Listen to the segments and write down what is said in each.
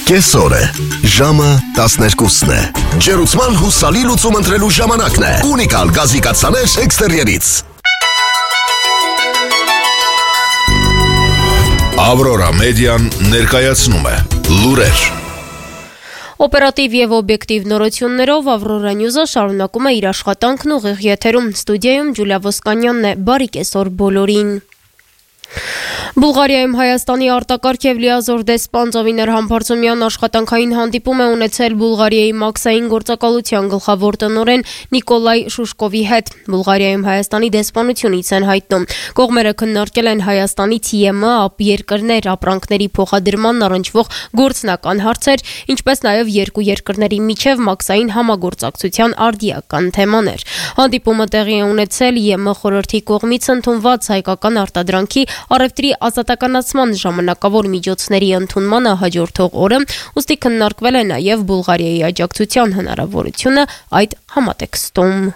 Կեսօր է, ժամը 12-ն է, ջերուցման հուսալի լուծում ընտրելու ժամանակն է, ունիկալ գազի կաթսաներ էքստերիերից։ Ավրորա մեդիան ներկայացնում է լուրեր։ Օպերատիվ եւ օբյեկտիվ նորություններով Ավրորա Նյուզը շարունակում է իր աշխատանքն ուղիղ եթերում, ստուդիայում Ջուլիա Ոսկանյանն է, բարի կեսօր բոլորին։ Բուլղարիայում Հայաստանի արտակարգ եւ լիազոր դեսպան Ծովինար Համբարձումյան աշխատանքային հանդիպում է ունեցել Բուլղարիայի մաքսային գործակալության գլխավոր տնօրեն Նիկոլայ Շուշկովի հետ։ Բուլղարիայում Հայաստանի դեսպանությունից են հայտնում։ Կողմերը քննարկել են Հայաստանից ԵՄ երկրներ ապրանքների փոխադրման առնչվող գործնական հարցեր, ինչպես նաեւ երկու երկրների միջև մաքսային համագործակցության արդիական թեմաներ։ Հանդիպումը տեղի է ունեցել ԵՄ խորհրդի կողմից ընդունված հայկական արտադրանքի առևտրի ազատականացման ժամանակավոր միջոցների ընդունմանը հաջորդող օրը, ուստի քննարկվել է նաև Բուլղարիայի աջակցության հնարավորությունը այդ համատեքստում։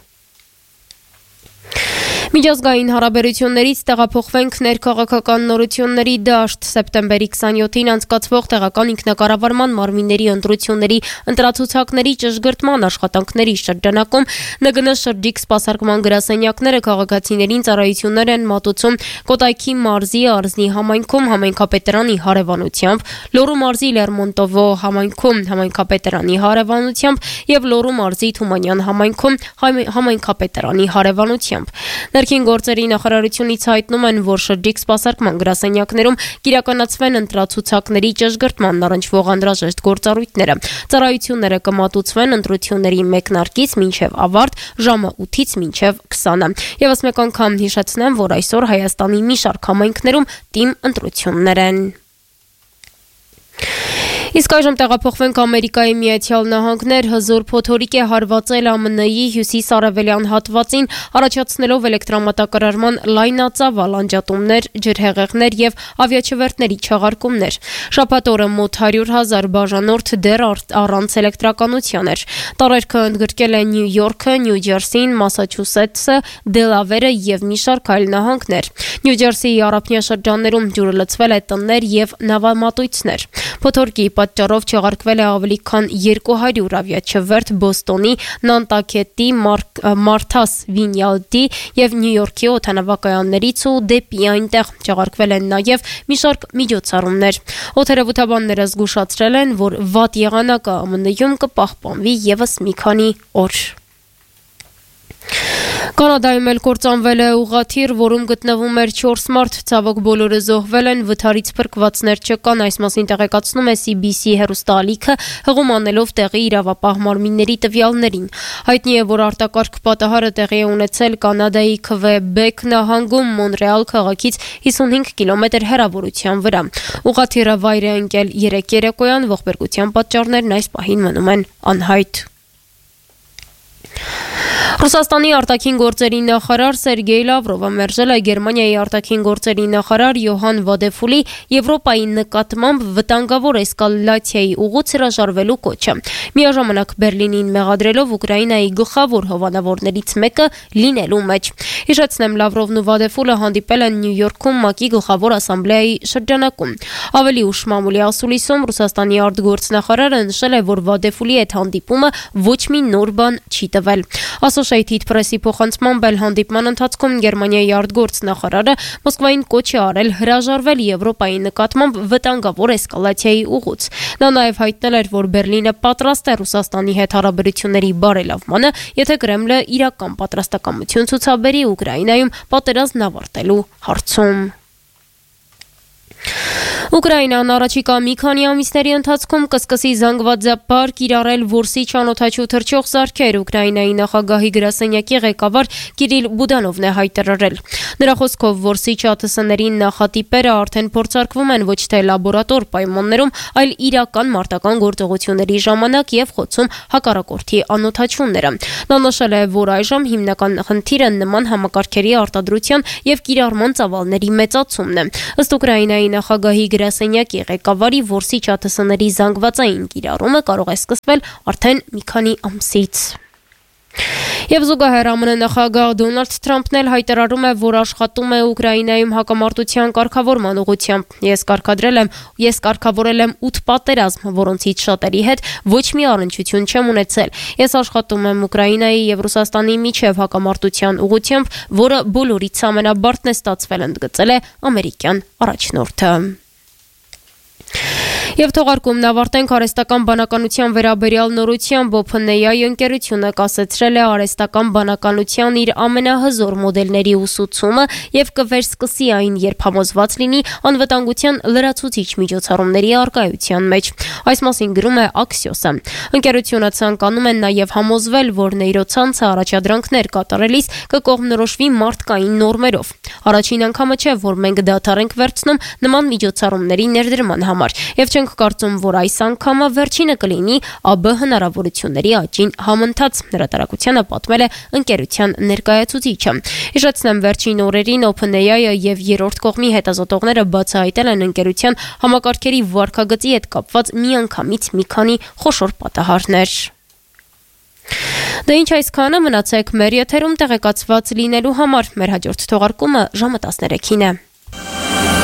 Միջազգային հարաբերություններից տեղափոխվենք ներքաղաքական նորությունների դաշտ։ Սեպտեմբերի 27-ին անցկացվող տեղական ինքնակառավարման մարմինների ընտրությունների ընտրացուցակների ճշգրտման աշխատանքների շրջանակում ՆԳՆ շրջիկ սպասարկման գրասենյակները քաղաքացիներին ծառայություններ են մատուցում Կոտայքի մարզի Արզնի համայնքում համայնքապետարանի հարևանությամբ, Լոռու մարզի Լերմոնտովո համայնքում համայնքապետարանի հարևանությամբ եւ Լոռու մարզի Թումանյան համայնքում համայնքապետարանի հարևանությամբ։ Ներքին գործերի նախարարությունից հայտնում են, որ շրջիկ սպասարկման գրասենյակներում կիրականացվեն ընտրացուցակների ճշգրտման առնչվող անհրաժեշտ գործառույթները։ Ծառայությունները կմատուցվեն ընտրությունների մեկնարկից մինչև ավարտ ժամը 8-ից մինչև 20-ը։ Եվս մեկ անգամ հիշեցնեմ, որ այսօր Հայաստանի մի շարք համայնքներում թիմ ընտրություններ են։ Իսկ այժմ տեղափոխվենք Ամերիկայի Միացյալ Նահանգներ, հզոր փոթորիկ է հարվածել ԱՄՆ-ի հյուսիս-արևելյան հատվածին, առաջացնելով էլեկտրամատակարարման լայնածավալ անջատումներ, ջրհեղեղներ եւ ավիաչվերթների չեղարկումներ։ Շաբաթ օրը մոտ 100,000 բաժանորդ դեռ առանց էլեկտրականության էր։ Տարերքը ընդգրկել է Նյու Յորքը, Նյու Ջերսին, Մասաչուսեթսը, Դելավերը եւ մի շարք այլ նահանգներ։ Նյու Ջերսիի առափնյա շրջաններում ջուրը լցվել է տներ եւ նավամատույցներ։ Փոթորկի պատճառով չեղարկվել է ավելի քան 200 ավիաչվերթ Բոստոնի, Նանտակետի, Մարթաս Վինյալդի եւ Նյու Յորքի օդանավակայաններից ու դեպի այնտեղ չեղարկվել են նաեւ մի շարք միջոցառումներ։ Օդերևութաբանները զգուշացրել են, որ վատ եղանակը ԱՄՆ-ում կպահպանվի եւս մի քանի օր։ Կանադայում էլ կործանվել է ուղղաթիռ, որում գտնվում էր 4 մարդ, ցավոք բոլորը զոհվել են, վթարից փրկվածներ չկան, այս մասին տեղեկացնում է CBC հեռուստաալիքը, հղում անելով տեղի իրավապահ մարմինների տվյալներին։ Հայտնի է, որ արտակարգ պատահարը տեղի է ունեցել Կանադայի Քվեբեք նահանգում Մոնրեալ քաղաքից 55 կիլոմետր հեռավորության վրա։ Ուղղաթիռը վայր է ընկել 3 երեկոյան, ողբերգության պատճառներն այս պահին մնում են անհայտ։ Ռուսաստանի արտաքին գործերի նախարար Սերգեյ Լավրովը մերժել է Գերմանիայի արտաքին գործերի նախարար Յոհան Վադեֆուլի Եվրոպայի նկատմամբ վտանգավոր էսկալացիայի ուղուց հրաժարվելու կոչը։ Միաժամանակ Բերլինին մեղադրելով Ուկրաինայի գլխավոր հովանավորներից մեկը լինելու մեջ։ Հիշեցնեմ, Լավրովն ու Վադեֆուլը հանդիպել են Նյու Յորքում ՄԱԿ-ի գլխավոր ասամբլեայի շրջանակում։ Ավելի ուշ մամուլի ասուլիսում Ռուսաստանի արտգործնախարարը նշել է, որ Վադեֆուլի հետ հանդիպումը ոչ մի նոր բան չի տվել։ Associated Press-ի փոխանցմամբ հանդիպման ընթացքում Գերմանիայի արտգործնախարարը Մոսկվային կոչ է արել հրաժարվել Եվրոպայի նկատմամբ վտանգավոր էսկալացիայի ուղուց։ Նա նաև հայտնել էր, որ Բերլինը պատրաստ է Ռուսաստանի հետ հարաբերությունների բարելավմանը, եթե Կրեմլը իրական պատրաստակամություն ցուցաբերի Ուկրաինայում պատերազմն ավարտելու հարցում։ Ուկրաինան առաջիկա մի քանի ամիսների ընթացքում կսկսի զանգվածաբար կիրառել որսի չանոթաչու թռչող սարքեր, Ուկրաինայի նախագահի գրասենյակի ղեկավար Կիրիլ Բուդանովն է հայտարարել։ Նրա խոսքով որսի ՉԱԹՍ-ների նախատիպերը արդեն փորձարկվում են ոչ թե լաբորատոր պայմաններում, այլ իրական մարտական գործողությունների ժամանակ եւ խոցում հակառակորդի անոթաչունները։ Նա նշել է, որ այժմ հիմնական խնդիրը նման համակարգերի արտադրության եւ կիրառման ծավալների մեծացումն է։ Ըստ Ուկրաինայի նախագահի գրասենյակի ղեկավարի որսի ՉԱԹՍ-ների զանգվածային կիրառումը կարող է սկսվել արդեն մի քանի ամսից։ Եվ զուգահեռ ԱՄՆ նախագահ Դոնալդ Թրամփն էլ հայտարարում է, որ աշխատում է Ուկրաինայում հակամարտության կարգավորման ուղղությամբ։ Ես կարգավորել եմ 8 պատերազմ, որոնցից շատերի հետ ոչ մի առնչություն չեմ ունեցել։ Ես աշխատում եմ Ուկրաինայի եւ Ռուսաստանի միջև հակամարտության ուղղությամբ, որը բոլորից ամենաբարդն է ստացվել, ընդգծել է ամերիկյան առաջնորդը։ Եվ թողարկումն ավարտենք արհեստական բանականության վերաբերյալ նորությամբ OpenAI ընկերությունը կասեցրել է արհեստական բանականության իր ամենահզոր մոդելների ուսուցումը եւ կվերսկսի այն, երբ համոզված լինի անվտանգության լրացուցիչ միջոցառումների առկայության մեջ։ Այս մասին գրում է Axios-ը։ Ընկերությունը ցանկանում է նաեւ համոզվել, որ նեյրոցանցը առաջադրանքներ կատարելիս կկողմնորոշվի մարդկային նորմերով։ Առաջին անգամը չէ, որ մենք դադար ենք վերցնում նման միջոցառումների ներդրման համար եւ չենք կարծում, որ այս անգամը վերջինը կլինի ԱԲ հնարավորությունների աճին համընթաց, հրատարակությանը պատմել է ընկերության ներկայացուցիչը։ Հիշեցնեմ, վերջին օրերին OpenAI-ը եւ երրորդ կողմի հետազոտողները բացահայտել են ընկերության համակարգերի վարքագծի հետ կապված միանգամից մի քանի խոշոր պատահարներ։ Դե ինչ այսքանը, մնացեք մեր եթերում տեղեկացված լինելու համար։ Մեր հաջորդ թողարկումը ժամը 13-ին է։